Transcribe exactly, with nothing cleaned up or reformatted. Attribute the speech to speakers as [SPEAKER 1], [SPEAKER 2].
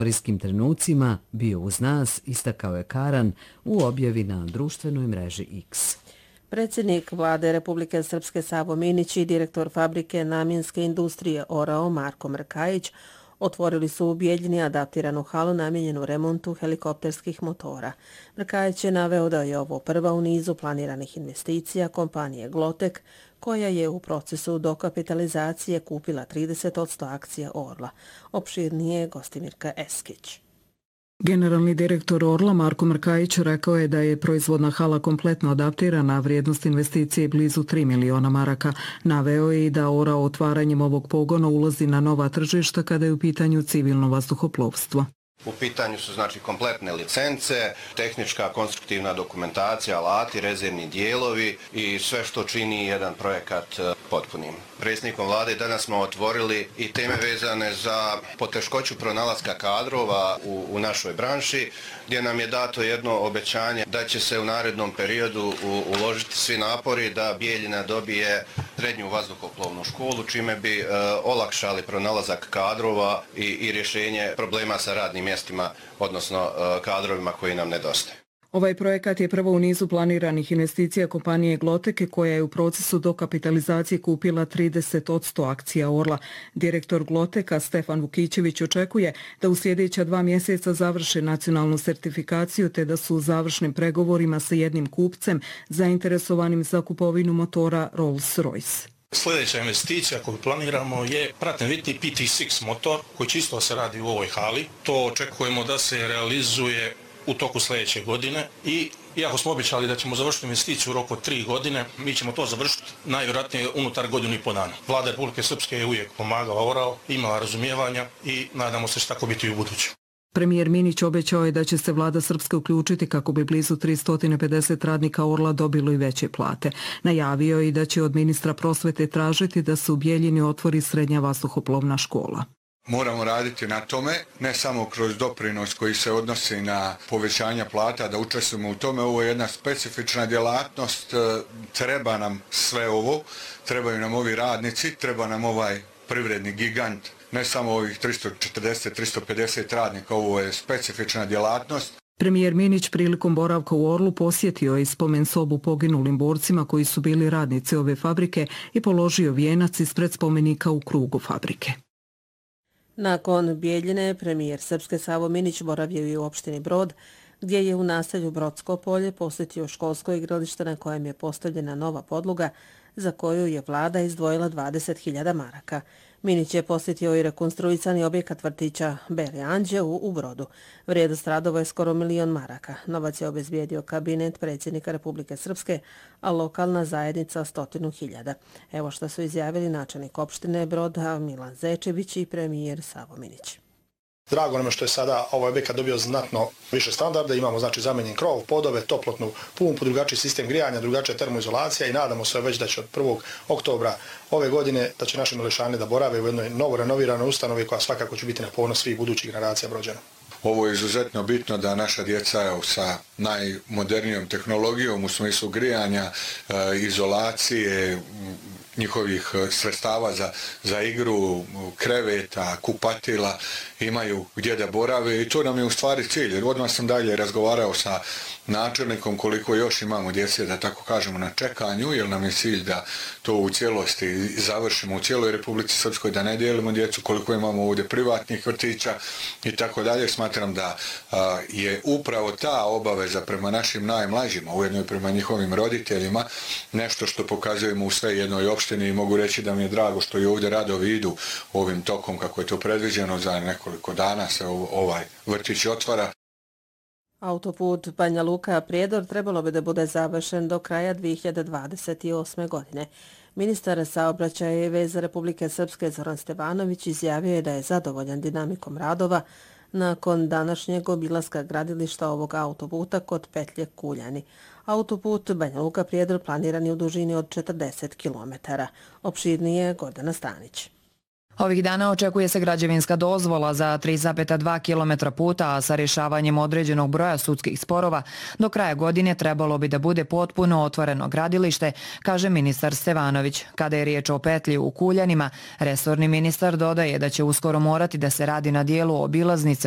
[SPEAKER 1] istorijskim trenucima bio uz nas, istakao je Karan u objavi na društvenoj mreži X.
[SPEAKER 2] Predsjednik vlade Republike Srpske Savo Minić i direktor fabrike namjenske industrije Orao Marko Mrkajić otvorili su u Bijeljini adaptiranu halu namijenjenu remontu helikopterskih motora. Mrkajić je naveo da je ovo prva u nizu planiranih investicija kompanije Glotek, koja je u procesu dokapitalizacije kupila trideset posto akcija Orla. Opširnije je Gostimirka Eskić.
[SPEAKER 3] Generalni direktor Orla Marko Mrkajić rekao je da je proizvodna hala kompletno adaptirana, a vrijednost investicije blizu tri miliona maraka. Naveo je i da Orao otvaranjem ovog pogona ulazi na nova tržišta kada je u pitanju civilno vazduhoplovstvo.
[SPEAKER 4] U pitanju su znači kompletne licence, tehnička konstruktivna dokumentacija, alati, rezervni dijelovi i sve što čini jedan projekat potpunim. Predsjednikom vlade danas smo otvorili i teme vezane za poteškoću pronalaska kadrova u, u našoj branši, gdje nam je dato jedno obećanje da će se u narednom periodu u, uložiti svi napori da Bijeljina dobije srednju vazduhoplovnu školu, čime bi e, olakšali pronalazak kadrova i, i rješenje problema sa radnim mjestima, odnosno e, kadrovima koji nam nedostaju.
[SPEAKER 3] Ovaj projekat je prvo u nizu planiranih investicija kompanije Gloteke, koja je u procesu dokapitalizacije kupila trideset posto akcija Orla. Direktor Gloteka Stefan Vukićević očekuje da u sljedeća dva mjeseca završe nacionalnu sertifikaciju te da su u završnim pregovorima sa jednim kupcem zainteresovanim za kupovinu motora Rolls-Royce.
[SPEAKER 5] Sljedeća investicija koju planiramo je pratni vidni P T šest motor koji čisto se radi u ovoj hali. To očekujemo da se realizuje u toku sljedeće godine i iako smo obećali da ćemo završiti investiciju u roku od tri godine, mi ćemo to završiti najvjerojatnije unutar godinu i po dana. Vlada Republike Srpske je uvijek pomagala Orao, imala razumijevanja i nadamo se što tako biti i u buduće.
[SPEAKER 3] Premijer Minić obećao je da će se vlada Srpske uključiti kako bi blizu tristo pedeset radnika Orla dobilo i veće plate. Najavio je i da će od ministra prosvete tražiti da se u Bijeljini otvori srednja vazduhoplovna škola.
[SPEAKER 6] Moramo raditi na tome, ne samo kroz doprinos koji se odnosi na povećanje plata, da učestvujemo u tome. Ovo je jedna specifična djelatnost, treba nam sve ovo, trebaju nam ovi radnici, treba nam ovaj privredni gigant, ne samo ovih tristo četrdeset do tristo pedeset radnika, ovo je specifična djelatnost.
[SPEAKER 3] Premijer Minić prilikom boravka u Orlu posjetio je spomen sobu poginulim borcima koji su bili radnici ove fabrike i položio vijenac ispred spomenika u krugu fabrike.
[SPEAKER 2] Nakon Bijeljine, premijer Srpske Savo Minić boravio je u opštini Brod, gdje je u naselju Brodsko polje posjetio školsko igralište na kojem je postavljena nova podloga za koju je vlada izdvojila dvadeset hiljada maraka. Minić je posjetio i rekonstruisani objekat vrtića Beli Anđeo u Brodu. Vrijednost radova je skoro milion maraka. Novac je obezbijedio kabinet predsjednika Republike Srpske, a lokalna zajednica stotinu hiljada. Evo što su izjavili načelnik opštine Broda Milan Zečević i premijer Savo Minić.
[SPEAKER 7] Drago nam je što je sada ovaj objekat dobio znatno više standarda. Imamo znači zamenjen krov, podove, toplotnu pumpu, drugačiji sistem grijanja, drugačija termoizolacija i nadamo se već da će od prvog oktobra ove godine da će naši Mališani da borave u jednoj novo renoviranoj ustanovi koja svakako će biti na ponos svih budućih generacija Brođana.
[SPEAKER 6] Ovo je izuzetno bitno da naša djeca evo, sa najmodernijom tehnologijom u smislu grijanja, e, izolacije, njihovih sredstava za, za igru, kreveta, kupatila, imaju gdje da borave i to nam je u stvari cilj. Jer odmah sam dalje razgovarao sa načelnikom koliko još imamo djece, da tako kažemo, na čekanju, jer nam je cilj da to u cijelosti završimo u cijeloj Republici Srpskoj, da ne dijelimo djecu, koliko imamo ovdje privatnih vrtića i tako dalje. Smatram da a, je upravo ta obaveza prema našim najmlađima, ujedno i prema njihovim roditeljima, nešto što pokazujemo u sve jednoj opštini i mogu reći da mi je drago što i ovdje radovi idu ovim tokom kako je to predviđeno. Za nekoliko dana se ovaj vrtić otvara.
[SPEAKER 2] Autoput Banja Luka-Prijedor trebalo bi da bude završen do kraja dvije hiljade dvadeset osme. godine. Ministar saobraćaja i veza Republike Srpske Zoran Stevanović izjavio je da je zadovoljan dinamikom radova nakon današnjeg obilaska gradilišta ovog autoputa kod petlje Kuljani. Autoput Banja Luka-Prijedor planiran je u dužini od četrdeset kilometara. Opširnije Gordana Stanić.
[SPEAKER 8] Ovih dana očekuje se građevinska dozvola za tri zarez dva kilometra puta, a sa rješavanjem određenog broja sudskih sporova do kraja godine trebalo bi da bude potpuno otvoreno gradilište, kaže ministar Stevanović. Kada je riječ o petlji u Kuljanima, resorni ministar dodaje da će uskoro morati da se radi na dijelu obilaznice